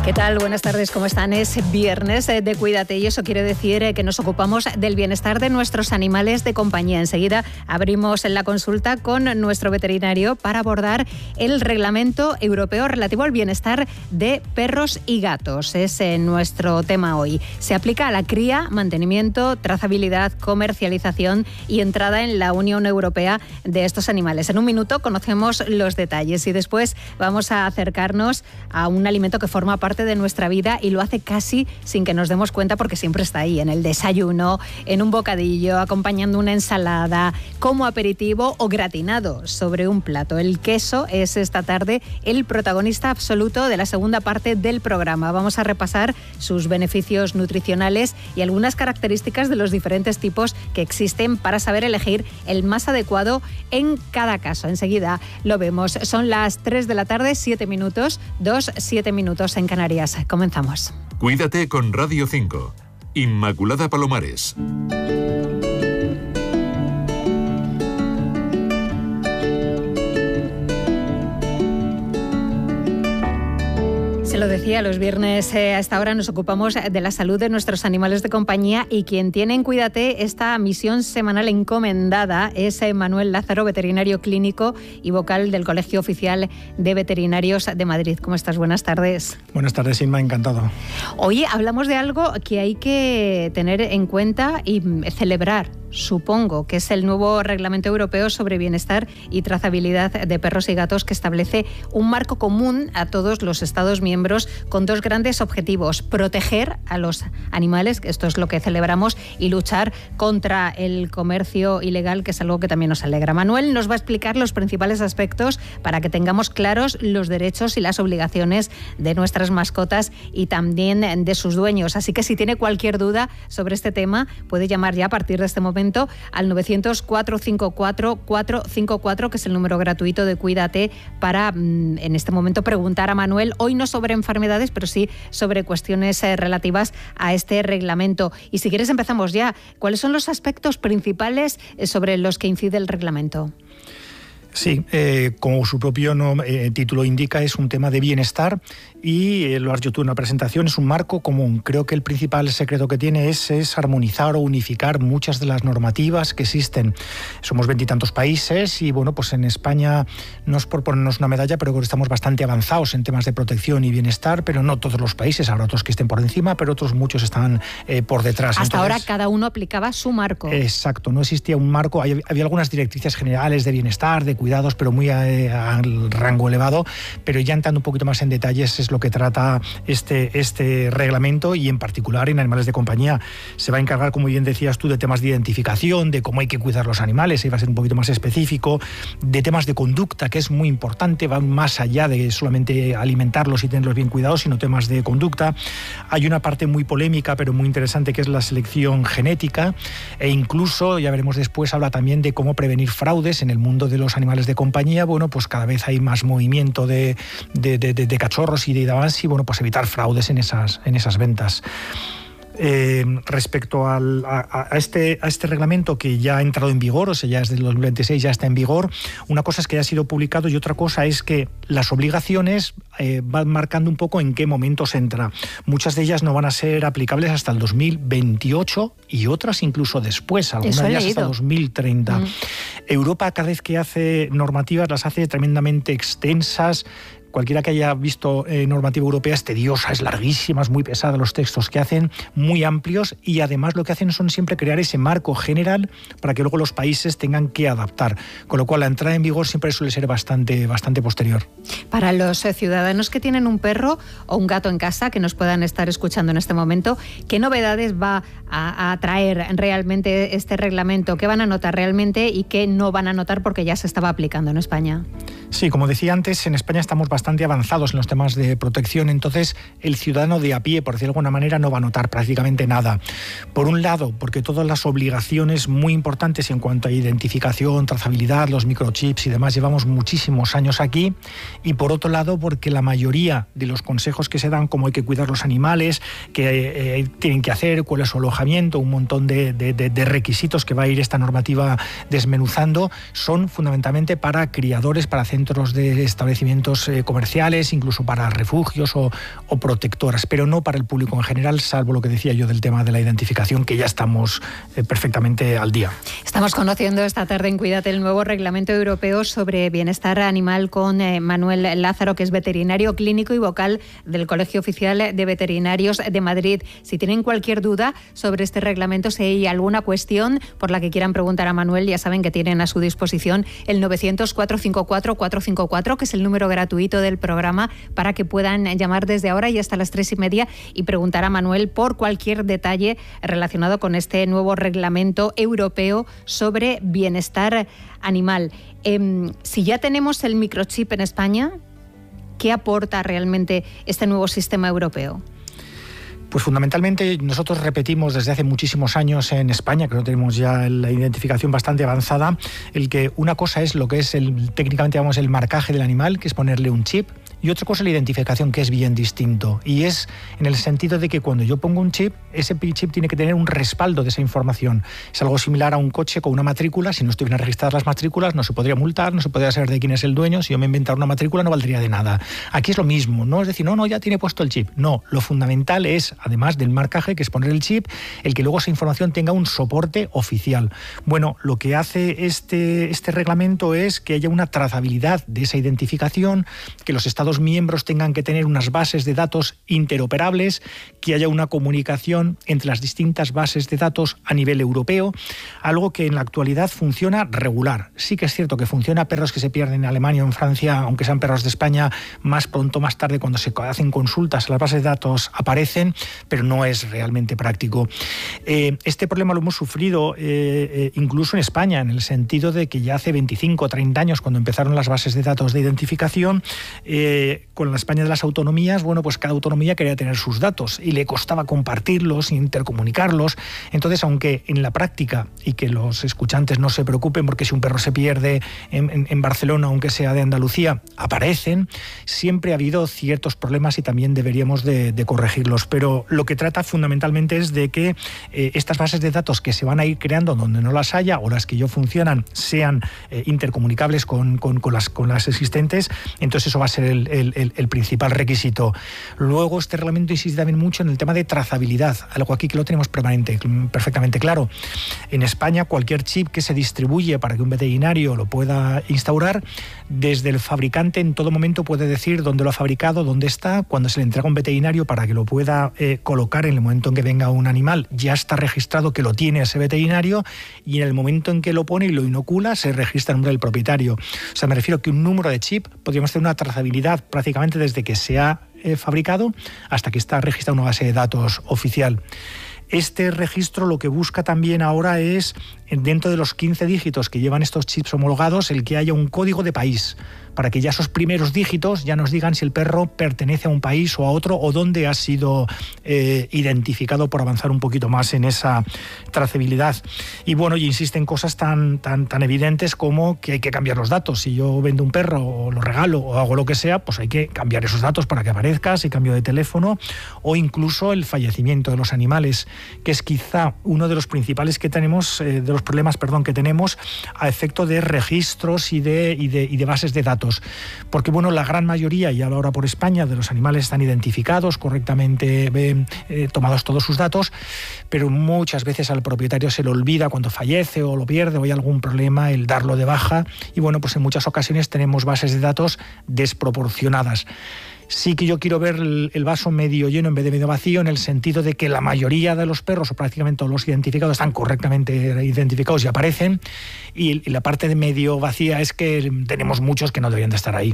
¿Qué tal? Buenas tardes, ¿cómo están? Es viernes de Cuídate y eso quiere decir que nos ocupamos del bienestar de nuestros animales de compañía. Enseguida abrimos la consulta con nuestro veterinario para abordar el reglamento europeo relativo al bienestar de perros y gatos. Es nuestro tema hoy. Se aplica a la cría, mantenimiento, trazabilidad, comercialización y entrada en la Unión Europea de estos animales. En un minuto conocemos los detalles y después vamos a acercarnos a un alimento que forma parte de nuestra vida y lo hace casi sin que nos demos cuenta porque siempre está ahí, en el desayuno, en un bocadillo, acompañando una ensalada, como aperitivo o gratinado sobre un plato. El queso es esta tarde el protagonista absoluto de la segunda parte del programa. Vamos a repasar sus beneficios nutricionales y algunas características de los diferentes tipos que existen para saber elegir el más adecuado en cada caso. Enseguida lo vemos. Son las 3 de la tarde, 7 minutos, 7 minutos en Canarias. Comenzamos. Cuídate con Radio 5. Inmaculada Palomares. Se lo decía, los viernes a esta hora nos ocupamos de la salud de nuestros animales de compañía y quien tiene en Cuídate esta misión semanal encomendada es Manuel Lázaro, veterinario clínico y vocal del Colegio Oficial de Veterinarios de Madrid. ¿Cómo estás? Buenas tardes. Buenas tardes, Inma, encantado. Hoy hablamos de algo que hay que tener en cuenta y celebrar. Supongo que es el nuevo Reglamento Europeo sobre Bienestar y Trazabilidad de Perros y Gatos que establece un marco común a todos los Estados miembros con dos grandes objetivos: proteger a los animales, que esto es lo que celebramos, y luchar contra el comercio ilegal, que es algo que también nos alegra. Manuel nos va a explicar los principales aspectos para que tengamos claros los derechos y las obligaciones de nuestras mascotas y también de sus dueños. Así que si tiene cualquier duda sobre este tema, puede llamar ya a partir de este momento al 900-454-454, que es el número gratuito de Cuídate, para en este momento preguntar a Manuel, hoy no sobre enfermedades, pero sí sobre cuestiones relativas a este reglamento. Y si quieres empezamos ya. ¿Cuáles son los aspectos principales sobre los que incide el reglamento? Sí, como su propio título indica, es un tema de bienestar y lo has dicho tú en la presentación, es un marco común. Creo que el principal secreto que tiene es armonizar o unificar muchas de las normativas que existen. Somos 20 y tantos países y bueno, pues en España no es por ponernos una medalla, pero creo que estamos bastante avanzados en temas de protección y bienestar, pero no todos los países, habrá otros que estén por encima, pero otros muchos están por detrás. Hasta ahora cada uno aplicaba su marco. Exacto, no existía un marco, había algunas directrices generales de bienestar, de cuidados, pero muy al rango elevado, pero ya entrando un poquito más en detalles es lo que trata este reglamento y en particular en animales de compañía. Se va a encargar, como bien decías tú, de temas de identificación, de cómo hay que cuidar los animales, y va a ser un poquito más específico, de temas de conducta, que es muy importante, van más allá de solamente alimentarlos y tenerlos bien cuidados, sino temas de conducta. Hay una parte muy polémica, pero muy interesante, que es la selección genética, e incluso, ya veremos después, habla también de cómo prevenir fraudes en el mundo de los animales de compañía. Bueno, pues cada vez hay más movimiento de cachorros y de demás, y bueno, pues evitar fraudes en esas ventas. Respecto a este reglamento que ya ha entrado en vigor, o sea, ya desde el 2026 ya está en vigor, una cosa es que ya ha sido publicado y otra cosa es que las obligaciones van marcando un poco en qué momentos entra. Muchas de ellas no van a ser aplicables hasta el 2028 y otras incluso después, algunas de ellas hasta 2030. Europa cada vez que hace normativas las hace tremendamente extensas. Cualquiera que haya visto normativa europea es tediosa, es larguísima, es muy pesada los textos que hacen, muy amplios, y además lo que hacen son siempre crear ese marco general para que luego los países tengan que adaptar. Con lo cual la entrada en vigor siempre suele ser bastante posterior. Para los ciudadanos que tienen un perro o un gato en casa, que nos puedan estar escuchando en este momento, ¿qué novedades va a traer realmente este reglamento? ¿Qué van a notar realmente y qué no van a notar porque ya se estaba aplicando en España? Sí, como decía antes, en España estamos bastante avanzados en los temas de protección, entonces el ciudadano de a pie, por decirlo de alguna manera, no va a notar prácticamente nada. Por un lado, porque todas las obligaciones muy importantes en cuanto a identificación, trazabilidad, los microchips y demás, llevamos muchísimos años aquí, y por otro lado, porque la mayoría de los consejos que se dan, como hay que cuidar los animales, que tienen que hacer, cuál es su alojamiento, un montón de requisitos que va a ir esta normativa desmenuzando, son fundamentalmente para criadores, para centros de establecimientos comerciales comerciales, incluso para refugios o protectoras, pero no para el público en general, salvo lo que decía yo del tema de la identificación, que ya estamos perfectamente al día. Estamos conociendo esta tarde en Cuídate el nuevo reglamento europeo sobre bienestar animal con Manuel Lázaro, que es veterinario clínico y vocal del Colegio Oficial de Veterinarios de Madrid. Si tienen cualquier duda sobre este reglamento, si hay alguna cuestión por la que quieran preguntar a Manuel, ya saben que tienen a su disposición el 900-454-454, que es el número gratuito del programa, para que puedan llamar desde ahora y hasta las 3:30 y preguntar a Manuel por cualquier detalle relacionado con este nuevo reglamento europeo sobre bienestar animal. Si ya tenemos el microchip en España, ¿qué aporta realmente este nuevo sistema europeo? Pues fundamentalmente nosotros repetimos desde hace muchísimos años en España, que no tenemos ya la identificación bastante avanzada, el que una cosa es lo que es técnicamente llamamos el marcaje del animal, que es ponerle un chip, y otra cosa es la identificación, que es bien distinto. Y es en el sentido de que cuando yo pongo un chip, ese chip tiene que tener un respaldo de esa información. Es algo similar a un coche con una matrícula. Si no estuvieran registradas las matrículas, no se podría multar, no se podría saber de quién es el dueño. Si yo me inventara una matrícula, no valdría de nada. Aquí es lo mismo, no es decir, no, ya tiene puesto el chip. No, lo fundamental es, además del marcaje, que es poner el chip, el que luego esa información tenga un soporte oficial. Bueno, lo que hace este reglamento es que haya una trazabilidad de esa identificación, que los Estados miembros tengan que tener unas bases de datos interoperables, que haya una comunicación entre las distintas bases de datos a nivel europeo, algo que en la actualidad funciona regular. Sí que es cierto que funciona perros que se pierden en Alemania o en Francia, aunque sean perros de España, más pronto, más tarde, cuando se hacen consultas, las bases de datos aparecen, pero no es realmente práctico. Este problema lo hemos sufrido incluso en España, en el sentido de que ya hace 25 o 30 años, cuando empezaron las bases de datos de identificación, con la España de las autonomías, bueno, pues cada autonomía quería tener sus datos y le costaba compartirlos, intercomunicarlos. Entonces, aunque en la práctica, y que los escuchantes no se preocupen, porque si un perro se pierde en Barcelona, aunque sea de Andalucía, aparecen, siempre ha habido ciertos problemas y también deberíamos de corregirlos. Pero lo que trata fundamentalmente es de que estas bases de datos que se van a ir creando donde no las haya, o las que ya funcionan, sean intercomunicables con las existentes. Entonces eso va a ser el principal requisito. Luego, este reglamento insiste también mucho en el tema de trazabilidad, algo aquí que lo tenemos perfectamente claro. En España, cualquier chip que se distribuye para que un veterinario lo pueda instaurar, desde el fabricante en todo momento puede decir dónde lo ha fabricado, dónde está. Cuando se le entrega a un veterinario para que lo pueda colocar en el momento en que venga un animal, ya está registrado que lo tiene ese veterinario, y en el momento en que lo pone y lo inocula, se registra el nombre del propietario. O sea, me refiero que un número de chip podríamos tener una trazabilidad prácticamente desde que se ha fabricado hasta que está registrada una base de datos oficial. Este registro lo que busca también ahora es, dentro de los 15 dígitos que llevan estos chips homologados, el que haya un código de país, para que ya esos primeros dígitos ya nos digan si el perro pertenece a un país o a otro, o dónde ha sido identificado, por avanzar un poquito más en esa trazabilidad. Y bueno, y insiste en cosas tan evidentes como que hay que cambiar los datos. Si yo vendo un perro o lo regalo o hago lo que sea, pues hay que cambiar esos datos para que aparezca, si cambio de teléfono, o incluso el fallecimiento de los animales, que es quizá uno de los principales que tenemos, que tenemos a efecto de registros y de bases de datos. Porque bueno, la gran mayoría, y ahora por España, de los animales están identificados correctamente, tomados todos sus datos, pero muchas veces al propietario se le olvida cuando fallece o lo pierde o hay algún problema el darlo de baja, y bueno, pues en muchas ocasiones tenemos bases de datos desproporcionadas. Sí que yo quiero ver el vaso medio lleno en vez de medio vacío, en el sentido de que la mayoría de los perros, o prácticamente todos los identificados, están correctamente identificados y aparecen, y la parte de medio vacía es que tenemos muchos que no deberían de estar ahí.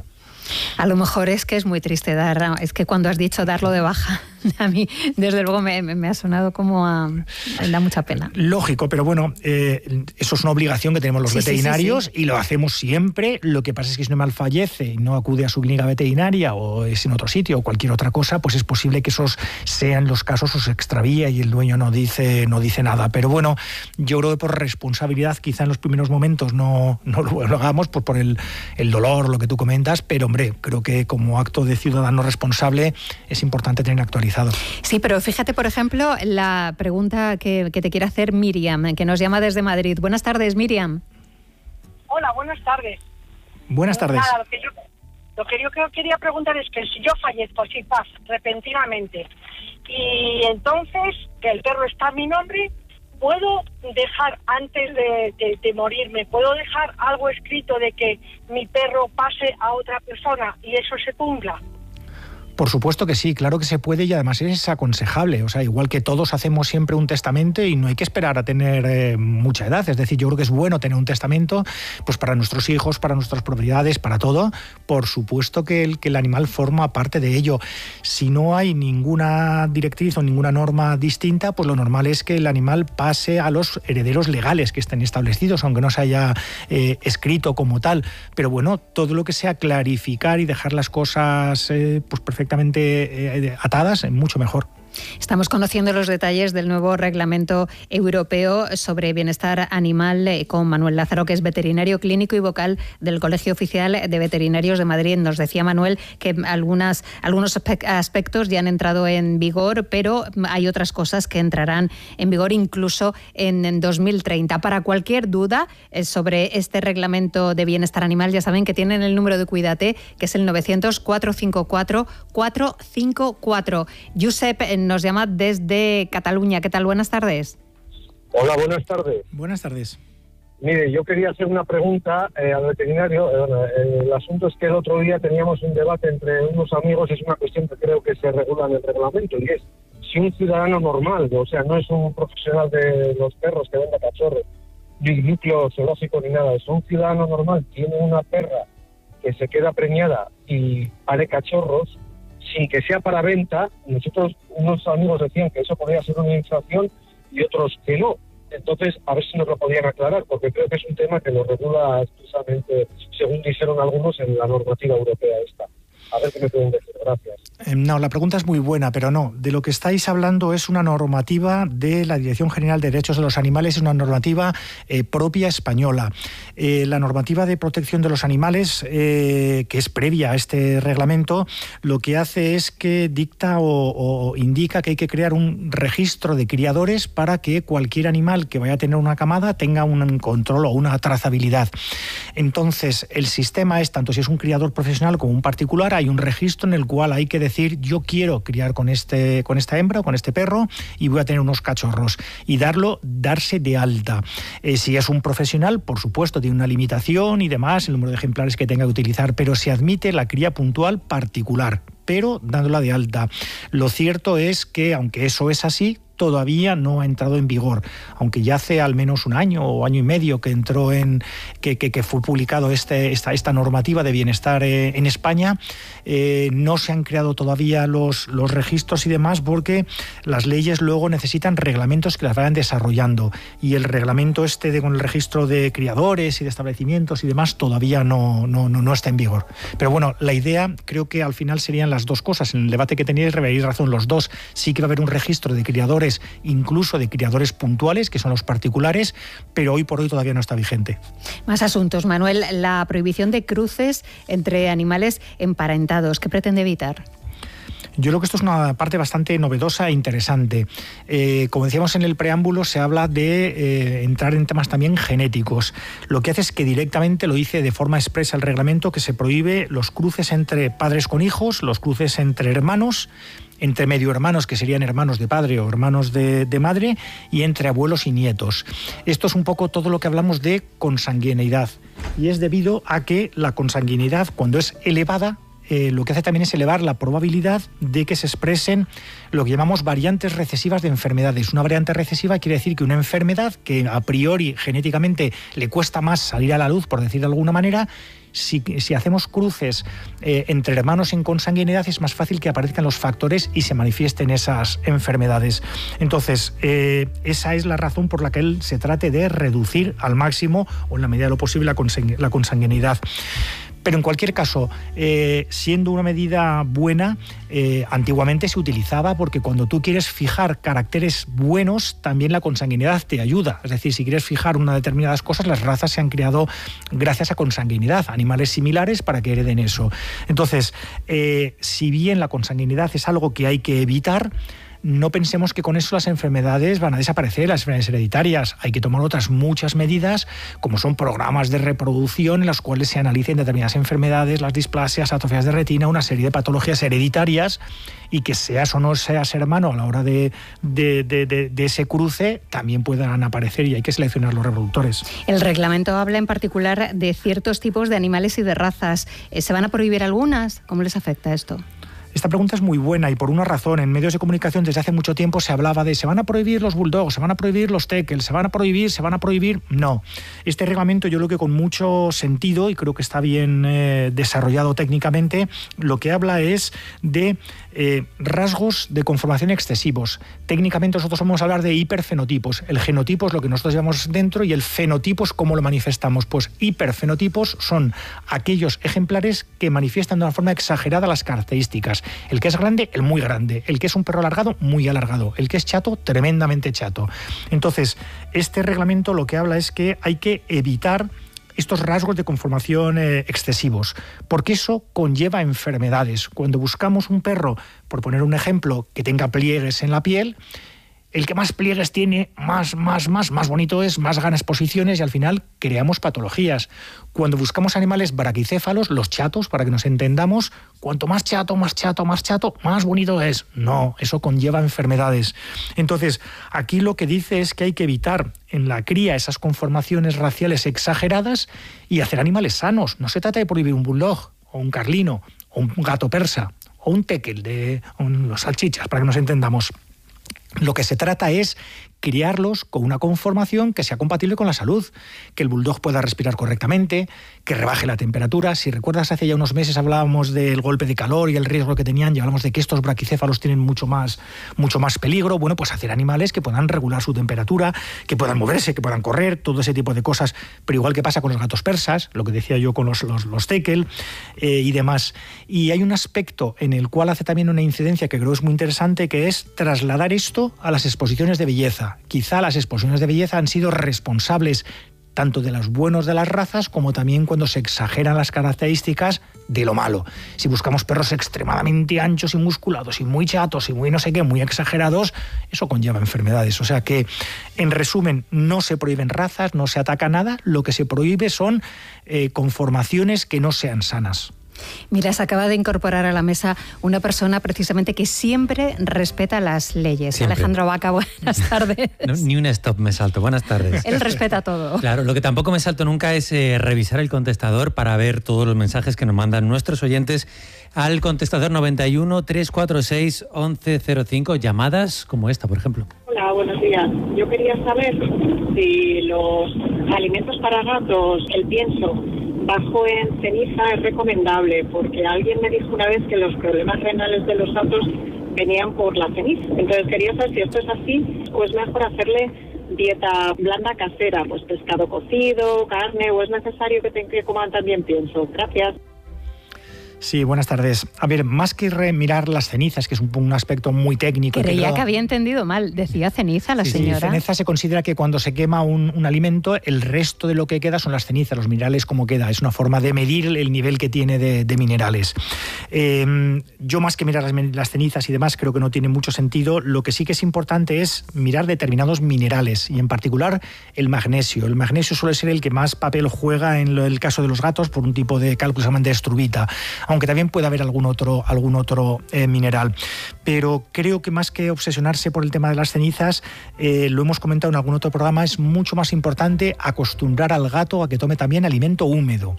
A lo mejor es que es muy triste es que cuando has dicho darlo de baja, a mí desde luego me ha sonado como da mucha pena. Lógico, pero bueno, eso es una obligación que tenemos los veterinarios, y lo hacemos siempre. Lo que pasa es que si un animal fallece y no acude a su clínica veterinaria, o es en otro sitio o cualquier otra cosa, pues es posible que esos sean los casos, o se extravía y el dueño no dice nada. Pero bueno, yo creo que por responsabilidad quizá en los primeros momentos no lo hagamos, pues por el dolor, lo que tú comentas, pero hombre, creo que como acto de ciudadano responsable es importante tener actualizado. Sí, pero fíjate, por ejemplo, la pregunta que te quiere hacer Miriam, que nos llama desde Madrid. Buenas tardes, Miriam. Hola, buenas tardes. Buenas tardes. Nada, Lo que yo quería preguntar es que si yo fallezco así, repentinamente, y entonces que el perro está a mi nombre, ¿puedo dejar, antes de morirme, puedo dejar algo escrito de que mi perro pase a otra persona y eso se cumpla? Por supuesto que sí, claro que se puede y además es aconsejable. O sea, igual que todos hacemos siempre un testamento y no hay que esperar a tener mucha edad. Es decir, yo creo que es bueno tener un testamento pues para nuestros hijos, para nuestras propiedades, para todo. Por supuesto que el animal forma parte de ello. Si no hay ninguna directriz o ninguna norma distinta, pues lo normal es que el animal pase a los herederos legales que estén establecidos, aunque no se haya escrito como tal. Pero bueno, todo lo que sea clarificar y dejar las cosas pues perfectamente atadas, mucho mejor. Estamos conociendo los detalles del nuevo reglamento europeo sobre bienestar animal con Manuel Lázaro, que es veterinario clínico y vocal del Colegio Oficial de Veterinarios de Madrid. Nos decía Manuel que algunos aspectos ya han entrado en vigor, pero hay otras cosas que entrarán en vigor incluso en 2030. Para cualquier duda sobre este reglamento de bienestar animal, ya saben que tienen el número de Cuídate, que es el 900-454-454. Josep nos llama desde Cataluña. ¿Qué tal? Buenas tardes. Hola, buenas tardes. Buenas tardes. Mire, yo quería hacer una pregunta al veterinario. El asunto es que el otro día teníamos un debate entre unos amigos, es una cuestión que creo que se regula en el reglamento, y es si un ciudadano normal, o sea, no es un profesional de los perros que venda cachorros, ni núcleo zoológico ni nada, es un ciudadano normal, tiene una perra que se queda preñada y pare cachorros, sin que sea para venta. Nosotros, unos amigos decían que eso podría ser una infracción y otros que no. Entonces, a ver si nos lo podían aclarar, porque creo que es un tema que lo regula expresamente, según dijeron algunos, en la normativa europea esta. A ver qué me pueden decir. Gracias. No, la pregunta es muy buena, pero no. De lo que estáis hablando es una normativa de la Dirección General de Derechos de los Animales, es una normativa propia española. La normativa de protección de los animales, que es previa a este reglamento, lo que hace es que dicta o indica que hay que crear un registro de criadores para que cualquier animal que vaya a tener una camada tenga un control o una trazabilidad. Entonces, el sistema es, tanto si es un criador profesional como un particular, hay un registro en el cual hay que decir: yo quiero criar con esta hembra o con este perro y voy a tener unos cachorros, y darse de alta. Si es un profesional, por supuesto, tiene una limitación y demás, el número de ejemplares que tenga que utilizar, pero se admite la cría puntual particular, pero dándola de alta. Lo cierto es que, aunque eso es así, todavía no ha entrado en vigor, aunque ya hace al menos un año o año y medio que entró que fue publicado esta normativa de bienestar en España. No se han creado todavía los registros y demás, porque las leyes luego necesitan reglamentos que las vayan desarrollando, y el reglamento con el registro de criadores y de establecimientos y demás todavía no está en vigor. Pero bueno, la idea creo que al final serían las dos cosas. En el debate que teníais habéis razón los dos. Sí que va a haber un registro de criadores, incluso de criadores puntuales, que son los particulares, pero hoy por hoy todavía no está vigente. Más asuntos, Manuel. La prohibición de cruces entre animales emparentados, ¿qué pretende evitar? Yo creo que esto es una parte bastante novedosa e interesante. Como decíamos en el preámbulo, se habla de entrar en temas también genéticos. Lo que hace es que directamente lo dice de forma expresa el reglamento, que se prohíbe los cruces entre padres con hijos, los cruces entre hermanos, entre medio hermanos, que serían hermanos de padre o hermanos de madre, y entre abuelos y nietos. Esto es un poco todo lo que hablamos de consanguineidad, y es debido a que la consanguineidad, cuando es elevada, lo que hace también es elevar la probabilidad de que se expresen lo que llamamos variantes recesivas de enfermedades. Una variante recesiva quiere decir que una enfermedad que a priori genéticamente le cuesta más salir a la luz, por decir de alguna manera, si hacemos cruces entre hermanos en consanguinidad, es más fácil que aparezcan los factores y se manifiesten esas enfermedades. Entonces, esa es la razón por la que se trate de reducir al máximo, o en la medida de lo posible, la consanguinidad. Pero en cualquier caso, siendo una medida buena, antiguamente se utilizaba porque cuando tú quieres fijar caracteres buenos, también la consanguinidad te ayuda. Es decir, si quieres fijar unas determinadas cosas, las razas se han creado gracias a consanguinidad, animales similares para que hereden eso. Entonces, si bien la consanguinidad es algo que hay que evitar, no pensemos que con eso las enfermedades van a desaparecer, las enfermedades hereditarias. Hay que tomar otras muchas medidas, como son programas de reproducción en los cuales se analicen determinadas enfermedades, las displasias, atrofias de retina, una serie de patologías hereditarias, y que seas o no seas hermano a la hora de ese cruce, también puedan aparecer y hay que seleccionar los reproductores. El reglamento habla en particular de ciertos tipos de animales y de razas. ¿Se van a prohibir algunas? ¿Cómo les afecta esto? Esta pregunta es muy buena y por una razón. En medios de comunicación desde hace mucho tiempo se hablaba de se van a prohibir los bulldogs, se van a prohibir los teckels, se van a prohibir. No. Este reglamento, yo creo que con mucho sentido, y creo que está bien desarrollado técnicamente, lo que habla es de rasgos de conformación excesivos. Técnicamente nosotros vamos a hablar de hiperfenotipos. El genotipo es lo que nosotros llevamos dentro y el fenotipo es cómo lo manifestamos. Pues hiperfenotipos son aquellos ejemplares que manifiestan de una forma exagerada las características. El que es grande, el muy grande. El que es un perro alargado, muy alargado. El que es chato, tremendamente chato. Entonces, este reglamento lo que habla es que hay que evitar estos rasgos de conformación excesivos, porque eso conlleva enfermedades. Cuando buscamos un perro, por poner un ejemplo, que tenga pliegues en la piel, el que más pliegues tiene, más bonito es, más gana exposiciones y al final creamos patologías. Cuando buscamos animales braquicéfalos, los chatos, para que nos entendamos, cuanto más chato, más bonito es. No, eso conlleva enfermedades. Entonces, aquí lo que dice es que hay que evitar en la cría esas conformaciones raciales exageradas y hacer animales sanos. No se trata de prohibir un bulldog, o un carlino, o un gato persa, o un teckel, los salchichas, para que nos entendamos. Lo que se trata es criarlos con una conformación que sea compatible con la salud, que el bulldog pueda respirar correctamente, que rebaje la temperatura. Si recuerdas, hace ya unos meses hablábamos del golpe de calor y el riesgo que tenían, y hablamos de que estos braquicéfalos tienen mucho más peligro. Bueno, pues hacer animales que puedan regular su temperatura, que puedan moverse, que puedan correr, todo ese tipo de cosas, pero igual que pasa con los gatos persas, lo que decía yo con los teckel y demás. Y hay un aspecto en el cual hace también una incidencia que creo es muy interesante, que es trasladar esto a las exposiciones de belleza. Quizá las exposiciones de belleza han sido responsables tanto de los buenos de las razas como también cuando se exageran las características de lo malo. Si buscamos perros extremadamente anchos y musculados y muy chatos y muy no sé qué, muy exagerados, eso conlleva enfermedades. O sea que, en resumen, no se prohíben razas, no se ataca nada, lo que se prohíbe son conformaciones que no sean sanas. Mira, se acaba de incorporar a la mesa una persona precisamente que siempre respeta las leyes. Siempre. Alejandro Vaca, buenas tardes. No, ni un stop me salto, buenas tardes. Él respeta todo. Claro, lo que tampoco me salto nunca es revisar el contestador para ver todos los mensajes que nos mandan nuestros oyentes al contestador 91 346 1105, llamadas como esta, por ejemplo. Hola, buenos días. Yo quería saber si los alimentos para gatos, el pienso bajo en ceniza es recomendable, porque alguien me dijo una vez que los problemas renales de los gatos venían por la ceniza. Entonces quería saber si esto es así o es mejor hacerle dieta blanda casera, pues pescado cocido, carne, o es necesario que coman también pienso. Gracias. Sí, buenas tardes. A ver, más que mirar las cenizas, que es un aspecto muy técnico... Creía que había entendido mal. Decía ceniza la señora. Sí, ceniza se considera que cuando se quema un alimento, el resto de lo que queda son las cenizas, los minerales como queda. Es una forma de medir el nivel que tiene de minerales. Yo, más que mirar las cenizas y demás, creo que no tiene mucho sentido. Lo que sí que es importante es mirar determinados minerales, y en particular el magnesio. El magnesio suele ser el que más papel juega en el caso de los gatos por un tipo de cálculo que se llama de estrubita, aunque también puede haber algún otro mineral. Pero creo que más que obsesionarse por el tema de las cenizas, lo hemos comentado en algún otro programa, es mucho más importante acostumbrar al gato a que tome también alimento húmedo.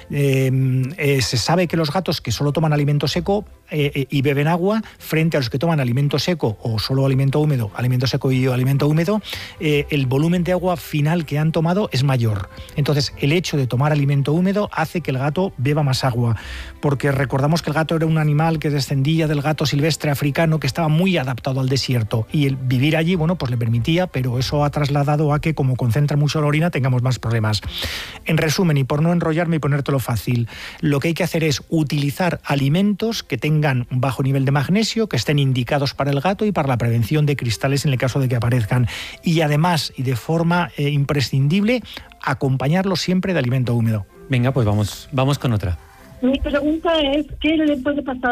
Se sabe que los gatos que solo toman alimento seco y beben agua, frente a los que toman alimento seco o solo alimento húmedo, alimento seco y alimento húmedo, el volumen de agua final que han tomado es mayor. Entonces, el hecho de tomar alimento húmedo hace que el gato beba más agua, porque recordamos que el gato era un animal que descendía del gato silvestre africano, que estaba muy adaptado al desierto, y el vivir allí, bueno, pues le permitía, pero eso ha trasladado a que, como concentra mucho la orina, tengamos más problemas. En resumen, y por no enrollarme y ponértelo fácil, lo que hay que hacer es utilizar alimentos que tengan un bajo nivel de magnesio, que estén indicados para el gato y para la prevención de cristales en el caso de que aparezcan, y además, y de forma imprescindible, acompañarlo siempre de alimento húmedo. Venga, pues vamos con otra. Mi pregunta es, ¿qué le puede pasar al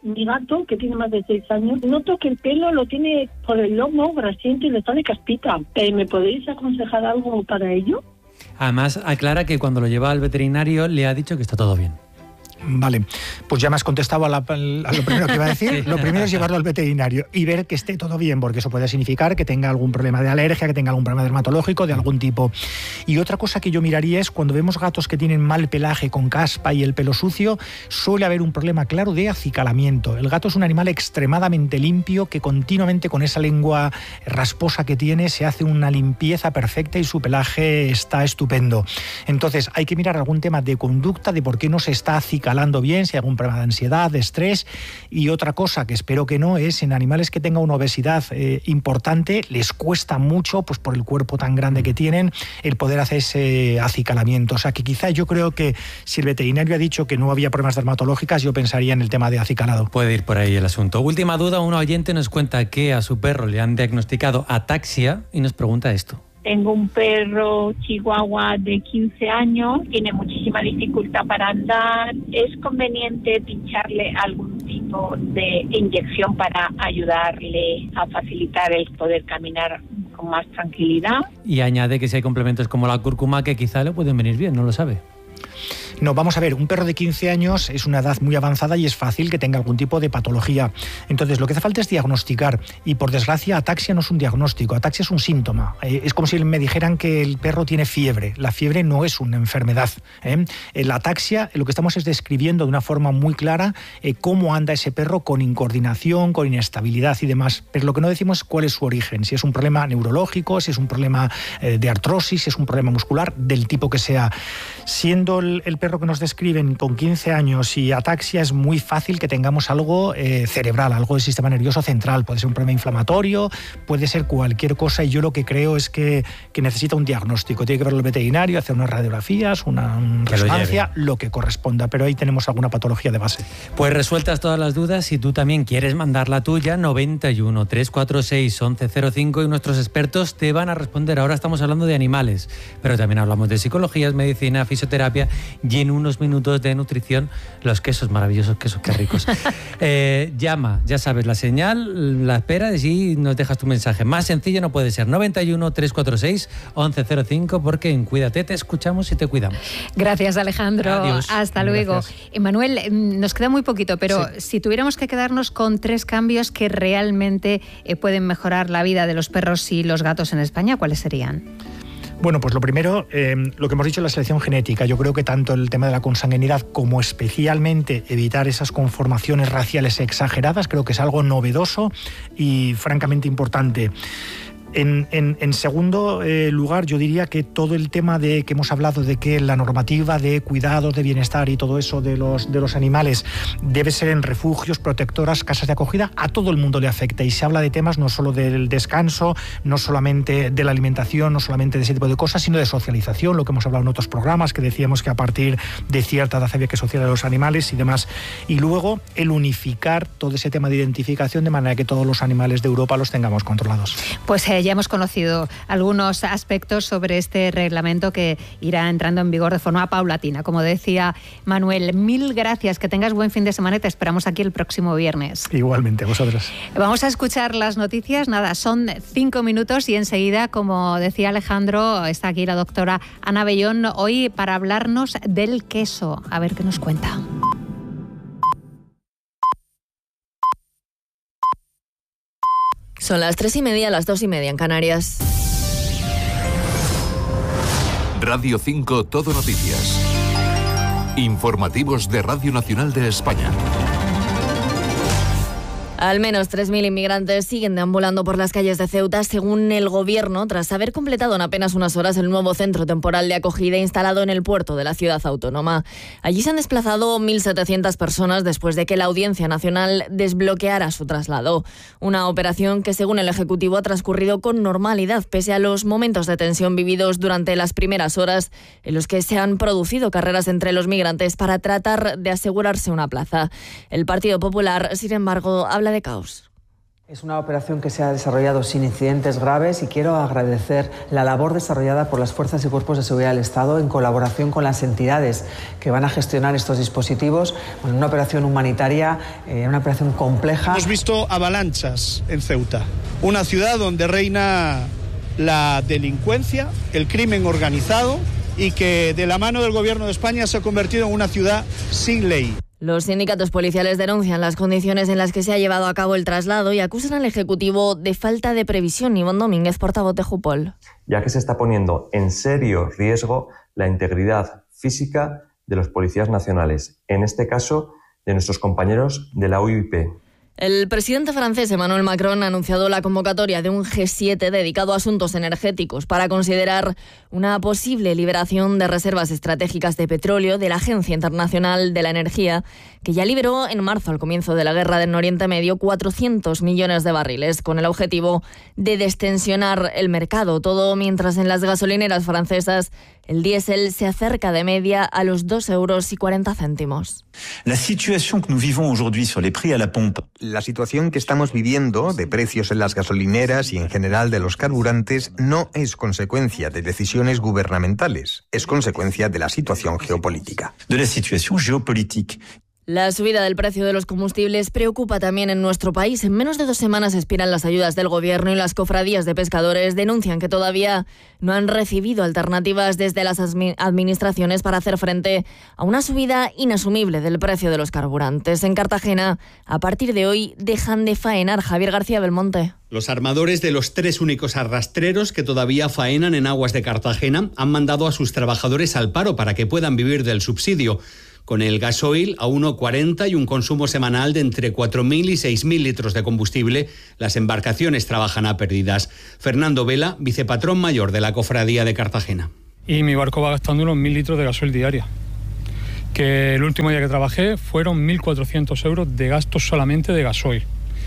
mi gato, que tiene más de 6 años, noto que el pelo lo tiene por el lomo grasiento y le sale caspita. ¿Me podéis aconsejar algo para ello? Además, aclara que cuando lo lleva al veterinario le ha dicho que está todo bien. Vale, pues ya me has contestado a lo primero que iba a decir. Lo primero es llevarlo al veterinario y ver que esté todo bien, porque eso puede significar que tenga algún problema de alergia, que tenga algún problema dermatológico de algún tipo. Y otra cosa que yo miraría es cuando vemos gatos que tienen mal pelaje, con caspa y el pelo sucio, suele haber un problema claro de acicalamiento. El gato es un animal extremadamente limpio que continuamente con esa lengua rasposa que tiene se hace una limpieza perfecta y su pelaje está estupendo. Entonces hay que mirar algún tema de conducta, de por qué no se está acicalando bien, si hay algún problema de ansiedad, de estrés. Y otra cosa que espero que no es en animales que tengan una obesidad importante, les cuesta mucho, pues por el cuerpo tan grande que tienen, el poder hacer ese acicalamiento. O sea que quizá yo creo que si el veterinario ha dicho que no había problemas dermatológicas, yo pensaría en el tema de acicalado. Puede ir por ahí el asunto. Última duda, un oyente nos cuenta que a su perro le han diagnosticado ataxia y nos pregunta esto. Tengo un perro chihuahua de 15 años, tiene muchísima dificultad para andar. ¿Es conveniente pincharle algún tipo de inyección para ayudarle a facilitar el poder caminar con más tranquilidad? Y añade que si hay complementos como la cúrcuma que quizá le pueden venir bien, no lo sabe. No, vamos a ver, un perro de 15 años es una edad muy avanzada y es fácil que tenga algún tipo de patología. Entonces, lo que hace falta es diagnosticar. Y por desgracia, ataxia no es un diagnóstico, ataxia es un síntoma. Es como si me dijeran que el perro tiene fiebre. La fiebre no es una enfermedad. La ataxia, lo que estamos es describiendo de una forma muy clara cómo anda ese perro con incoordinación, con inestabilidad y demás. Pero lo que no decimos es cuál es su origen. Si es un problema neurológico, si es un problema de artrosis, si es un problema muscular, del tipo que sea. Siendo el perro que nos describen con 15 años y ataxia, es muy fácil que tengamos algo cerebral, algo del sistema nervioso central. Puede ser un problema inflamatorio, puede ser cualquier cosa, y yo lo que creo es que necesita un diagnóstico. Tiene que verlo el veterinario, hacer unas radiografías, una resonancia, lo que corresponda, pero ahí tenemos alguna patología de base. Pues resueltas todas las dudas, si tú también quieres mandar la tuya, 91 346 1105 y nuestros expertos te van a responder. Ahora estamos hablando de animales, pero también hablamos de psicologías, medicina, fisioterapia y en unos minutos de nutrición, los quesos, maravillosos quesos, qué ricos. Llama, ya sabes, la señal, la esperas y nos dejas tu mensaje. Más sencillo no puede ser. 91 346 1105, porque en Cuídate te escuchamos y te cuidamos. Gracias, Alejandro. Adiós. Hasta luego. Manuel, nos queda muy poquito, pero sí, si tuviéramos que quedarnos con 3 cambios que realmente pueden mejorar la vida de los perros y los gatos en España, ¿cuáles serían? Bueno, pues lo primero, lo que hemos dicho, la selección genética. Yo creo que tanto el tema de la consanguinidad como especialmente evitar esas conformaciones raciales exageradas, creo que es algo novedoso y francamente importante. En segundo lugar, yo diría que todo el tema de que hemos hablado de que la normativa de cuidados, de bienestar y todo eso de los animales debe ser en refugios, protectoras, casas de acogida, a todo el mundo le afecta, y se habla de temas no solo del descanso, no solamente de la alimentación, no solamente de ese tipo de cosas, sino de socialización, lo que hemos hablado en otros programas, que decíamos que a partir de cierta edad había que socializar a los animales y demás. Y luego el unificar todo ese tema de identificación de manera que todos los animales de Europa los tengamos controlados. Pues ya hemos conocido algunos aspectos sobre este reglamento que irá entrando en vigor de forma paulatina. Como decía Manuel, 1000 gracias, que tengas buen fin de semana y te esperamos aquí el próximo viernes. Igualmente, vosotros. Vamos a escuchar las noticias. Nada, son 5 minutos y enseguida, como decía Alejandro, está aquí la doctora Ana Bellón hoy para hablarnos del queso. A ver qué nos cuenta. Son las 3:30, las 2:30 en Canarias. Radio 5 Todo Noticias. Informativos de Radio Nacional de España. Al menos 3.000 inmigrantes siguen deambulando por las calles de Ceuta, según el Gobierno, tras haber completado en apenas unas horas el nuevo centro temporal de acogida instalado en el puerto de la ciudad autónoma. Allí se han desplazado 1.700 personas después de que la Audiencia Nacional desbloqueara su traslado. Una operación que, según el Ejecutivo, ha transcurrido con normalidad, pese a los momentos de tensión vividos durante las primeras horas, en los que se han producido carreras entre los migrantes para tratar de asegurarse una plaza. El Partido Popular, sin embargo, habla de caos. Es una operación que se ha desarrollado sin incidentes graves y quiero agradecer la labor desarrollada por las fuerzas y cuerpos de seguridad del Estado en colaboración con las entidades que van a gestionar estos dispositivos. Bueno, una operación humanitaria, una operación compleja. Hemos visto avalanchas en Ceuta, una ciudad donde reina la delincuencia, el crimen organizado y que de la mano del Gobierno de España se ha convertido en una ciudad sin ley. Los sindicatos policiales denuncian las condiciones en las que se ha llevado a cabo el traslado y acusan al Ejecutivo de falta de previsión. Ivonne Domínguez, portavoz de Jupol. Ya que se está poniendo en serio riesgo la integridad física de los policías nacionales, en este caso de nuestros compañeros de la UIP. El presidente francés Emmanuel Macron ha anunciado la convocatoria de un G7 dedicado a asuntos energéticos para considerar una posible liberación de reservas estratégicas de petróleo de la Agencia Internacional de la Energía, que ya liberó en marzo, al comienzo de la guerra en Oriente Medio, 400 millones de barriles, con el objetivo de destensionar el mercado. Todo mientras en las gasolineras francesas el diésel se acerca de media a los 2,40 euros. La situación que nous vivons aujourd'hui sur les prix à la pompe. La situación que estamos viviendo de precios en las gasolineras y en general de los carburantes no es consecuencia de decisiones gubernamentales, es consecuencia de la situación geopolítica. De la situación geopolítica. La subida del precio de los combustibles preocupa también en nuestro país. En menos de 2 semanas expiran las ayudas del Gobierno y las cofradías de pescadores denuncian que todavía no han recibido alternativas desde las administraciones para hacer frente a una subida inasumible del precio de los carburantes. En Cartagena, a partir de hoy, dejan de faenar. Javier García Belmonte. Los armadores de los 3 únicos arrastreros que todavía faenan en aguas de Cartagena han mandado a sus trabajadores al paro para que puedan vivir del subsidio. Con el gasoil a 1,40 y un consumo semanal de entre 4.000 y 6.000 litros de combustible, las embarcaciones trabajan a pérdidas. Fernando Vela, vicepatrón mayor de la Cofradía de Cartagena. Y mi barco va gastando unos 1.000 litros de gasoil diario. Que el último día que trabajé fueron 1.400 euros de gastos solamente de gasoil.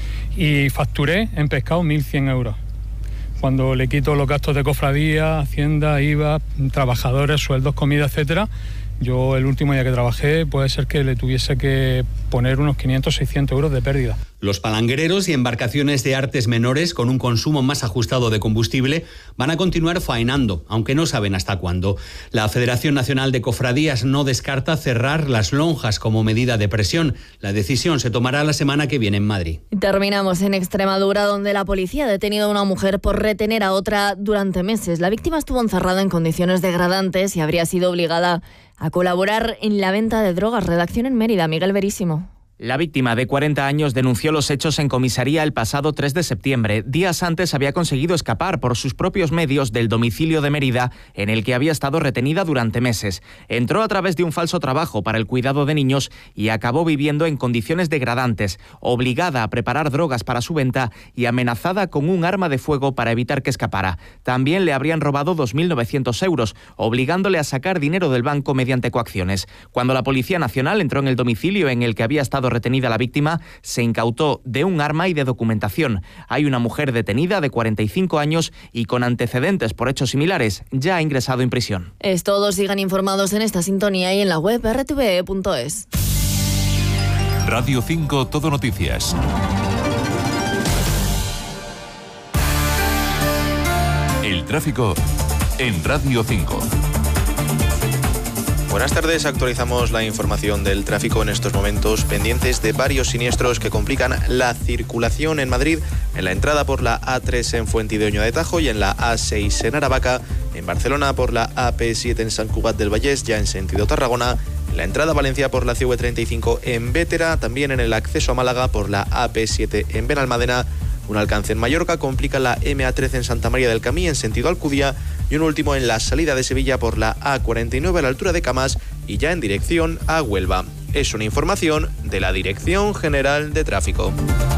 Y facturé en pescado 1.100 euros. Cuando le quito los gastos de cofradía, hacienda, IVA, trabajadores, sueldos, comida, etcétera, yo el último día que trabajé puede ser que le tuviese que poner unos 500, 600 euros de pérdida. Los palangueros y embarcaciones de artes menores con un consumo más ajustado de combustible van a continuar faenando, aunque no saben hasta cuándo. La Federación Nacional de Cofradías no descarta cerrar las lonjas como medida de presión. La decisión se tomará la semana que viene en Madrid. Terminamos en Extremadura, donde la policía ha detenido a una mujer por retener a otra durante meses. La víctima estuvo encerrada en condiciones degradantes y habría sido obligada a colaborar en la venta de drogas. Redacción en Mérida, Miguel Verísimo. La víctima, de 40 años, denunció los hechos en comisaría el pasado 3 de septiembre. Días antes había conseguido escapar por sus propios medios del domicilio de Mérida, en el que había estado retenida durante meses. Entró a través de un falso trabajo para el cuidado de niños y acabó viviendo en condiciones degradantes, obligada a preparar drogas para su venta y amenazada con un arma de fuego para evitar que escapara. También le habrían robado 2.900 euros, obligándole a sacar dinero del banco mediante coacciones. Cuando la Policía Nacional entró en el domicilio en el que había estado retenida la víctima, se incautó de un arma y de documentación. Hay una mujer detenida de 45 años y con antecedentes por hechos similares. Ya ha ingresado en prisión. Es todo. Sigan informados en esta sintonía y en la web rtve.es. Radio 5 Todo Noticias. El tráfico en Radio 5. Buenas tardes, actualizamos la información del tráfico en estos momentos, pendientes de varios siniestros que complican la circulación en Madrid, en la entrada por la A3 en Fuentidueño de Tajo y en la A6 en Aravaca, en Barcelona por la AP7 en Sant Cugat del Vallès, ya en sentido Tarragona, en la entrada a Valencia por la CV35 en Bétera, también en el acceso a Málaga por la AP7 en Benalmádena. Un alcance en Mallorca complica la MA13 en Santa María del Camí en sentido Alcudia y un último en la salida de Sevilla por la A49 a la altura de Camas y ya en dirección a Huelva. Es una información de la Dirección General de Tráfico.